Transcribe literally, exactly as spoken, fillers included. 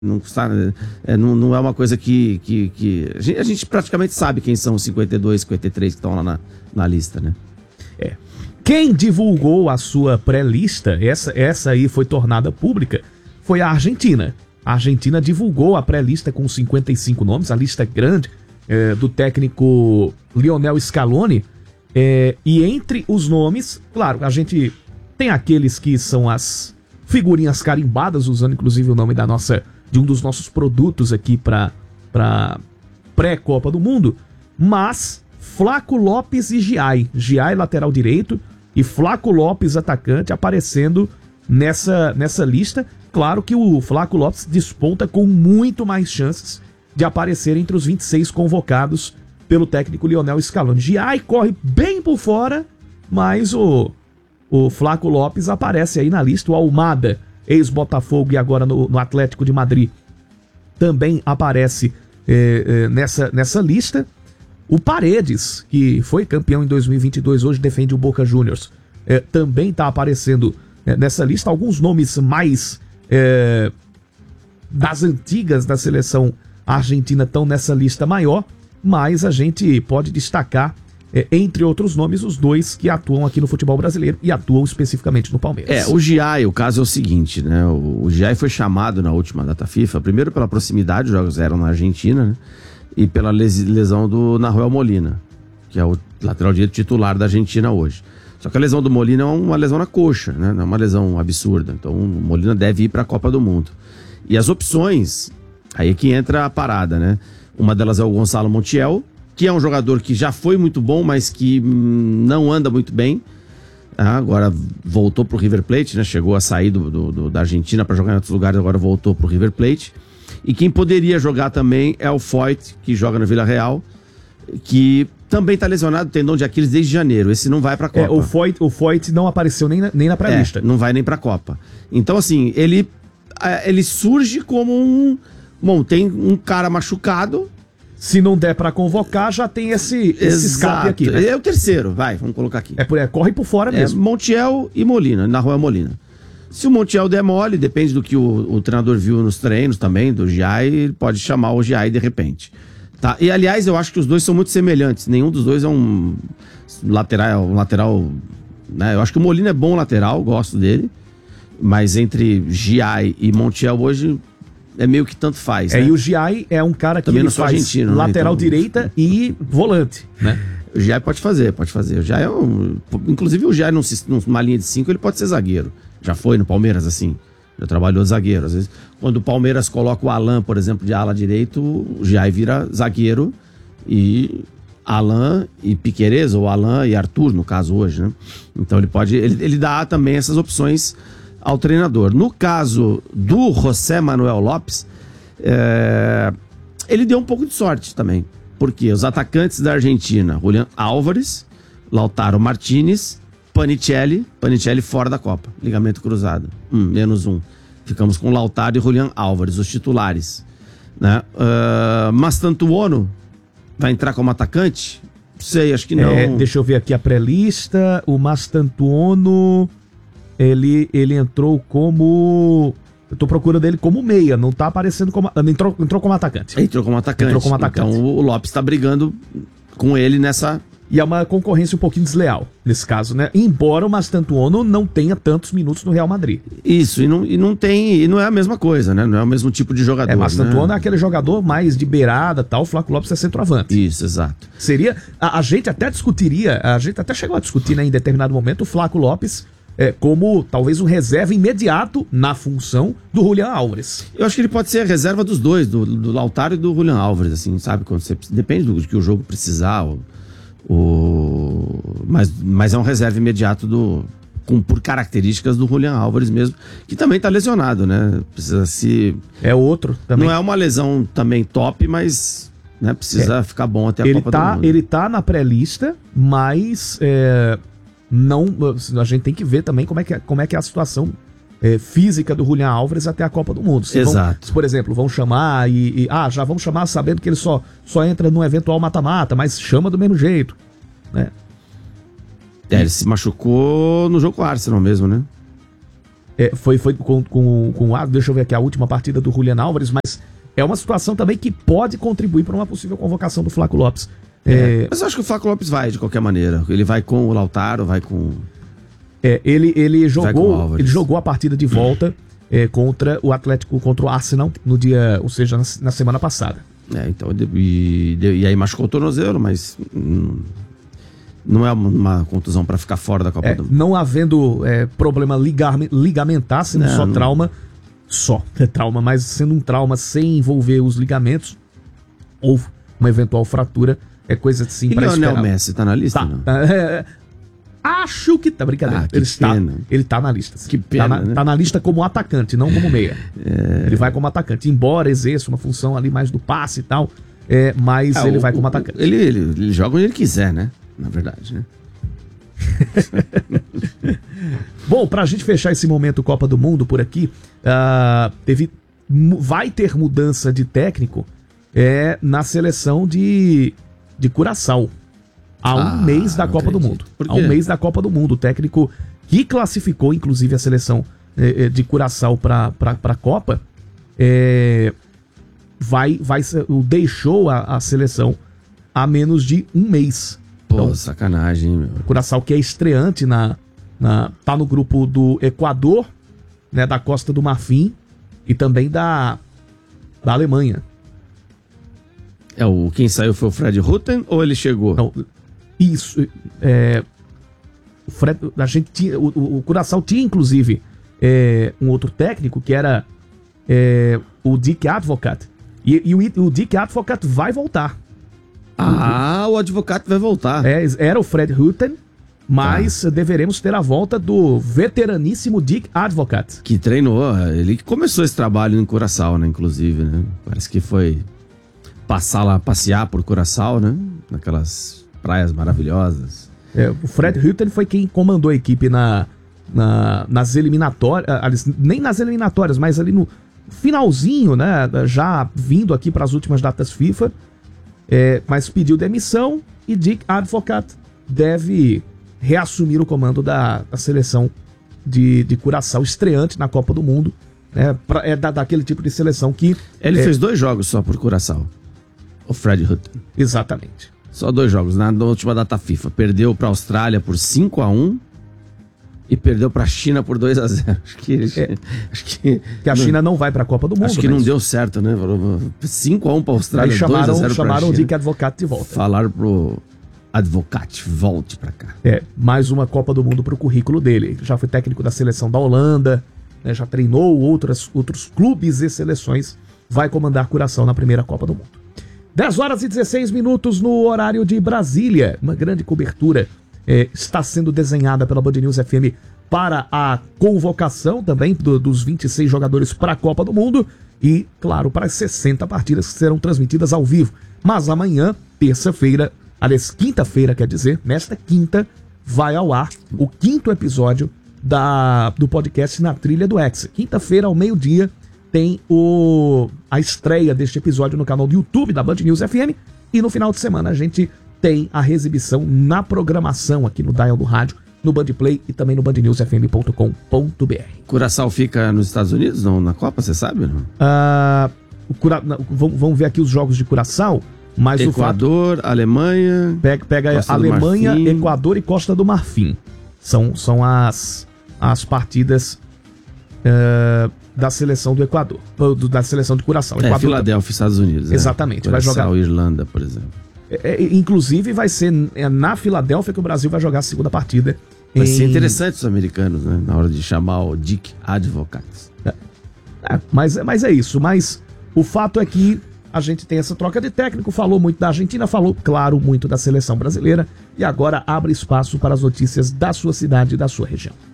Não, é, não, não é uma coisa que, que, que... A, gente, a gente praticamente sabe quem são os cinquenta e dois, cinquenta e três que estão lá na, na lista, né? É. Quem divulgou a sua pré-lista, essa, essa aí foi tornada pública, foi a Argentina. A Argentina divulgou a pré-lista com cinquenta e cinco nomes, a lista grande é, do técnico Lionel Scaloni. É, e entre os nomes, claro, a gente tem aqueles que são as figurinhas carimbadas, usando inclusive o nome da nossa... de um dos nossos produtos aqui para para pré-Copa do Mundo, mas Flaco Lopes e Giai, Giai lateral direito e Flaco Lopes atacante aparecendo nessa, nessa lista. Claro que o Flaco Lopes desponta com muito mais chances de aparecer entre os vinte e seis convocados pelo técnico Lionel Scaloni. Giai corre bem por fora, mas o, o Flaco Lopes aparece aí na lista. O Almada, ex-Botafogo e agora no, no Atlético de Madrid, também aparece é, é, nessa, nessa lista. O Paredes, que foi campeão em dois mil e vinte e dois, hoje defende o Boca Juniors, é, também está aparecendo é, nessa lista. Alguns nomes mais é, das antigas da seleção argentina estão nessa lista maior, mas a gente pode destacar, É, entre outros nomes, os dois que atuam aqui no futebol brasileiro e atuam especificamente no Palmeiras. É, o Giai, o caso é o seguinte, né? O, o Giai foi chamado na última data FIFA, primeiro pela proximidade, os jogos eram na Argentina, né? E pela les, lesão do Nahuel Molina, que é o lateral direito titular da Argentina hoje. Só que a lesão do Molina é uma lesão na coxa, né? Não é uma lesão absurda. Então o Molina deve ir para a Copa do Mundo. E as opções, aí é que entra a parada, né? Uma delas é o Gonçalo Montiel, que é um jogador que já foi muito bom, mas que hum, não anda muito bem. Ah, agora voltou pro River Plate, né? Chegou a sair do, do, do, da Argentina para jogar em outros lugares, agora voltou pro River Plate. E quem poderia jogar também é o Foyt, que joga no Vila Real, que também tá lesionado, tendão de Aquiles desde janeiro. Esse não vai pra Copa. É, o Foyt, o Foyt não apareceu nem na, nem na pré-lista. É, não vai nem pra Copa. Então, assim, ele, ele surge como um... Bom, tem um cara machucado... Se não der pra convocar, já tem esse, esse escape aqui, né? É o terceiro, vai, vamos colocar aqui. É, por, é corre por fora mesmo. É, Montiel e Molina, Nahuel Molina. Se o Montiel der mole, depende do que o, o treinador viu nos treinos também, do Giai, ele pode chamar o Giai de repente. Tá? E, aliás, eu acho que os dois são muito semelhantes. Nenhum dos dois é um lateral, um lateral, né? Eu acho que o Molina é bom lateral, gosto dele. Mas entre Giai e Montiel hoje... É meio que tanto faz, é, né? E o Giai é um cara que também ele não sou faz argentino, lateral né? Então, direita e volante, né? O Giai pode fazer, pode fazer. O Giai é um... Inclusive o Giai num, numa linha de cinco ele pode ser zagueiro. Já foi no Palmeiras assim. Já trabalhou zagueiro. Às vezes, quando o Palmeiras coloca o Alan, por exemplo, de ala direito, o Giai vira zagueiro e Alan e Piquerez, ou Alan e Arthur, no caso hoje, né? Então ele pode... Ele, ele dá também essas opções ao treinador. No caso do José Manuel Lopes, é, ele deu um pouco de sorte também, porque os atacantes da Argentina, Julián Álvares, Lautaro Martínez, Panicelli, Panicelli fora da Copa, ligamento cruzado, um, menos um. Ficamos com Lautaro e Julián Álvares, os titulares, né? Uh, Mastantuono vai entrar como atacante? Não sei, acho que não. É, deixa eu ver aqui a pré-lista. O Mastantuono... Ele, ele entrou como... Eu tô procurando ele como meia, não tá aparecendo como... Entrou, entrou como atacante. Entrou como atacante. Entrou como atacante. Então o Lopes tá brigando com ele nessa... E é uma concorrência um pouquinho desleal, nesse caso, né? Embora o Mastantuono não tenha tantos minutos no Real Madrid. Isso, e não, e não tem... E não é a mesma coisa, né? Não é o mesmo tipo de jogador. É, Mastantuono né? é aquele jogador mais de beirada, tal. O Flaco Lopes é centroavante. Isso, exato. Seria... A, a gente até discutiria, a gente até chegou a discutir, né, em determinado momento, o Flaco Lopes... É, como talvez um reserva imediato na função do Julián Álvares. Eu acho que ele pode ser a reserva dos dois, do, do Lautaro e do Julián Álvares, assim, sabe? Quando você, depende do que o jogo precisar. O, o, mas, mas é um reserva imediato do, com, por características do Julián Álvares mesmo, que também tá lesionado, né? Precisa se... É outro também. Não é uma lesão também top, mas né, precisa é. ficar bom até a ele Copa tá, do Mundo. Ele tá na pré-lista, mas... É... Não, a gente tem que ver também como é que é, como é, que é a situação é, física do Julián Álvares até a Copa do Mundo. Se Exato. Vão, se, por exemplo, vão chamar e, e... Ah, já vão chamar sabendo que ele só, só entra no eventual mata-mata, mas chama do mesmo jeito, né? É, ele se machucou no jogo com o Arsenal mesmo, né? É, foi foi com, com, com a, deixa eu ver aqui a última partida do Julián Álvares, mas é uma situação também que pode contribuir para uma possível convocação do Flaco Lopes. É, É, mas eu acho que o Flaco Lopes vai de qualquer maneira. Ele vai com o Lautaro, vai com... é, ele, ele, jogou, Álvares. ele jogou a partida de volta é, contra o Atlético, contra o Arsenal, no dia, ou seja, na, na semana passada. É, então, e, e aí machucou o tornozelo, mas hum, não é uma contusão para ficar fora da Copa É, do Mundo. não havendo é, problema ligar, ligamentar, sendo Não, só não. trauma, só é trauma, mas sendo um trauma sem envolver os ligamentos, ou uma eventual fratura, é coisa assim E para Lionel esperar. Messi tá na lista? Tá, Não? tá, é, acho que tá, brincadeira. Ah, que ele, está, pena. ele tá na lista. sim. Que pena, Tá na, né? tá na lista como atacante, não como meia. É. Ele vai como atacante, embora exerça uma função ali mais do passe e tal, é, mas Ah, ele o- vai como o- atacante. Ele, ele, ele joga onde ele quiser, né? Na verdade, né? Bom, pra gente fechar esse momento Copa do Mundo por aqui, ah, teve, mu- vai ter mudança de técnico é, na seleção de, de Curaçao. Há um Ah, mês da não Copa do acredito. Mundo. Por Há um quê? mês da Copa do Mundo. O técnico que classificou, inclusive, a seleção eh, eh, de Curaçao pra, pra, pra Copa, é, vai, vai, ser- o- deixou a, a seleção há menos de um mês. Pô, Então, sacanagem, hein, meu. Curaçao, que é estreante na, na tá no grupo do Equador, né, da Costa do Marfim e também da da Alemanha. É, o, quem saiu foi o Fred Rutten ou ele chegou? Então, isso é, o Fred, a gente tinha, o, o, o Curaçao tinha inclusive é, um outro técnico que era é, o Dick Advocat e, e o, o Dick Advocat vai voltar. Ah, o advogado vai voltar. É, era o Fred Rutten, mas deveremos ter a volta do veteraníssimo Dick Advocat. Que treinou, ele que começou esse trabalho em Curaçao, né? Inclusive, né? Parece que foi passar lá, passear por Curaçao, né? Naquelas praias maravilhosas. É, o Fred Rutten foi quem comandou a equipe na, na- nas eliminatórias, aliás, nem nas eliminatórias, mas ali no finalzinho, né? Já vindo aqui para as últimas datas FIFA, é, mas pediu demissão e Dick Advocat deve reassumir o comando da, da seleção de, de Curaçao, estreante na Copa do Mundo. Né, pra- é da, daquele tipo de seleção que... Ele é, fez dois jogos só por Curaçao. O Fred Rutten. Exatamente. Só dois jogos, na, na última data FIFA. Perdeu pra Austrália por cinco a um e perdeu pra China por dois a zero. Acho que, É. acho que, Que a China não vai para a Copa do Mundo. acho que né? não deu certo, né? cinco a um pra Austrália, Aí dois a chamaram, zero pra chamaram o China. Dick Advocat de volta. Falaram pro Advocat, volte pra cá. É, mais uma Copa do Mundo pro currículo dele. Ele já foi técnico da seleção da Holanda, né, já treinou outras, outros clubes e seleções, vai comandar Curaçao na primeira Copa do Mundo. dez horas e dezesseis minutos no horário de Brasília. Uma grande cobertura é, está sendo desenhada pela Band News F M para a convocação também do- dos vinte e seis jogadores para a Copa do Mundo e, claro, para as sessenta partidas que serão transmitidas ao vivo. Mas amanhã, terça-feira, aliás, quinta-feira, quer dizer, nesta quinta, vai ao ar o quinto episódio da, do podcast Na Trilha do Hexa. Quinta-feira, ao meio-dia, tem o, a estreia deste episódio no canal do YouTube da Band News F M. E no final de semana a gente tem a reexibição na programação aqui no Dial do Rádio, no Band Play e também no band news f m ponto com ponto b r. Curaçao fica nos Estados Unidos, não, na Copa, você sabe? Não? Ah, o Cura... não, vamos vamos ver aqui os jogos de Curaçao, mas o fato... Equador, Alemanha. Pega, pega Costa do Alemanha, Marfim. Equador e Costa do Marfim. São, são as, as partidas eh, da seleção do Equador, ou do- da seleção de Curaçao. É, Equador Filadélfia, Estados Unidos. é. Exatamente, vai Curaçao, jogar. Irlanda, por exemplo. É, é, inclusive vai ser é, na Filadélfia que o Brasil vai jogar a segunda partida. Vai em- ser interessante os americanos, né? Na hora de chamar o Dick Advocat. É, mas, mas é isso. Mas o fato é que a gente tem essa troca de técnico. Falou muito da Argentina, falou, claro, muito da seleção brasileira. E agora abre espaço para as notícias da sua cidade e da sua região.